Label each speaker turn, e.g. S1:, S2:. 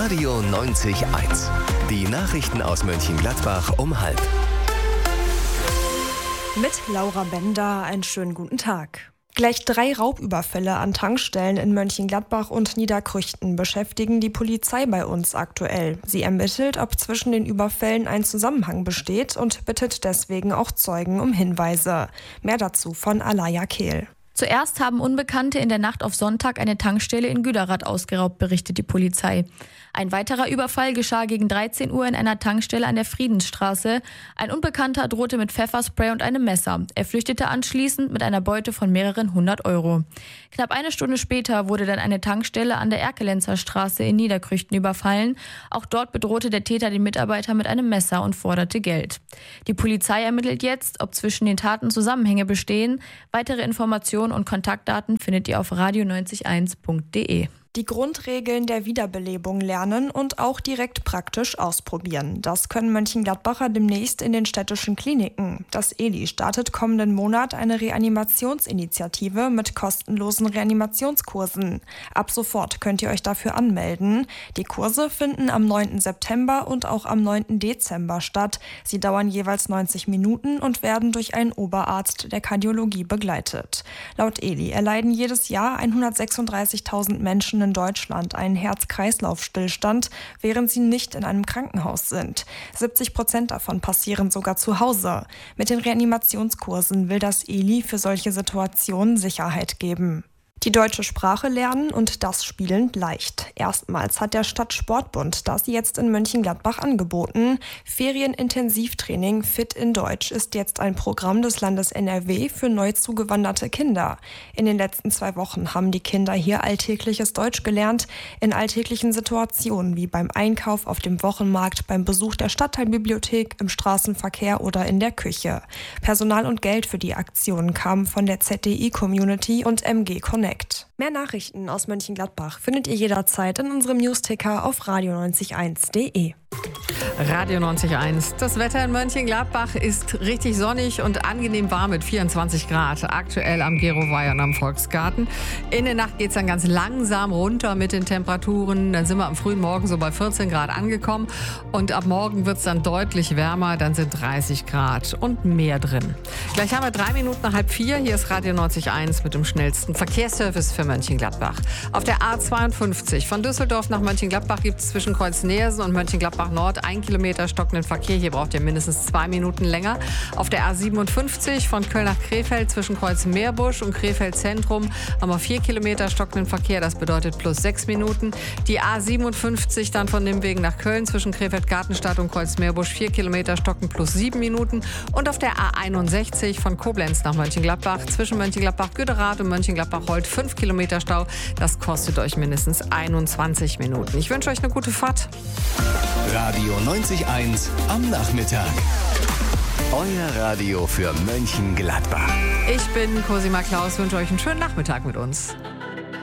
S1: Radio 90.1. Die Nachrichten aus Mönchengladbach um 12:30.
S2: Mit Laura Bender, einen schönen guten Tag. Gleich 3 Raubüberfälle an Tankstellen in Mönchengladbach und Niederkrüchten beschäftigen die Polizei bei uns aktuell. Sie ermittelt, ob zwischen den Überfällen ein Zusammenhang besteht und bittet deswegen auch Zeugen um Hinweise. Mehr dazu von Alaya Kehl.
S3: Zuerst haben Unbekannte in der Nacht auf Sonntag eine Tankstelle in Güderath ausgeraubt, berichtet die Polizei. Ein weiterer Überfall geschah gegen 13 Uhr in einer Tankstelle an der Friedensstraße. Ein Unbekannter drohte mit Pfefferspray und einem Messer. Er flüchtete anschließend mit einer Beute von mehreren 100 Euro. Knapp eine Stunde später wurde dann eine Tankstelle an der Erkelenzer Straße in Niederkrüchten überfallen. Auch dort bedrohte der Täter den Mitarbeiter mit einem Messer und forderte Geld. Die Polizei ermittelt jetzt, ob zwischen den Taten Zusammenhänge bestehen. Weitere Informationen und Kontaktdaten findet ihr auf radio901.de.
S2: Die Grundregeln der Wiederbelebung lernen und auch direkt praktisch ausprobieren. Das können Mönchengladbacher demnächst in den städtischen Kliniken. Das ELI startet kommenden Monat eine Reanimationsinitiative mit kostenlosen Reanimationskursen. Ab sofort könnt ihr euch dafür anmelden. Die Kurse finden am 9. September und auch am 9. Dezember statt. Sie dauern jeweils 90 Minuten und werden durch einen Oberarzt der Kardiologie begleitet. Laut ELI erleiden jedes Jahr 136.000 Menschen in Deutschland einen Herz-Kreislauf-Stillstand, während sie nicht in einem Krankenhaus sind. 70% davon passieren sogar zu Hause. Mit den Reanimationskursen will das ELI für solche Situationen Sicherheit geben. Die deutsche Sprache lernen und das spielend leicht. Erstmals hat der Stadtsportbund das jetzt in Mönchengladbach angeboten. Ferienintensivtraining Fit in Deutsch ist jetzt ein Programm des Landes NRW für neu zugewanderte Kinder. In den letzten 2 Wochen haben die Kinder hier alltägliches Deutsch gelernt, in alltäglichen Situationen wie beim Einkauf auf dem Wochenmarkt, beim Besuch der Stadtteilbibliothek, im Straßenverkehr oder in der Küche. Personal und Geld für die Aktion kamen von der ZDI-Community und MG Connect. Mehr Nachrichten aus Mönchengladbach findet ihr jederzeit in unserem Newsticker auf radio901.de.
S4: Radio 90.1. Das Wetter in Mönchengladbach ist richtig sonnig und angenehm warm mit 24 Grad. Aktuell am Gerowei und am Volksgarten. In der Nacht geht es dann ganz langsam runter mit den Temperaturen. Dann sind wir am frühen Morgen so bei 14 Grad angekommen. Und ab morgen wird es dann deutlich wärmer. Dann sind 30 Grad und mehr drin. Gleich haben wir 3 Minuten nach 3:30. Hier ist Radio 90.1 mit dem schnellsten Verkehrsservice für Mönchengladbach. Auf der A52 von Düsseldorf nach Mönchengladbach gibt es zwischen Kreuz-Neersen und Mönchengladbach Nord 1 Kilometer stockenden Verkehr. Hier braucht ihr mindestens 2 Minuten länger. Auf der A57 von Köln nach Krefeld zwischen Kreuz Meerbusch und Krefeld Zentrum haben wir 4 Kilometer stockenden Verkehr. Das bedeutet plus 6 Minuten. Die A57 dann von Nimwegen nach Köln zwischen Krefeld Gartenstadt und Kreuz Meerbusch 4 Kilometer stocken plus 7 Minuten. Und auf der A61 von Koblenz nach Mönchengladbach zwischen Mönchengladbach-Güderath und Mönchengladbach-Holt 5 Kilometer Stau. Das kostet euch mindestens 21 Minuten. Ich wünsche euch eine gute Fahrt.
S1: Radio 90.1 am Nachmittag. Euer Radio für Mönchengladbach.
S4: Ich bin Cosima Klaus, wünsche euch einen schönen Nachmittag mit uns.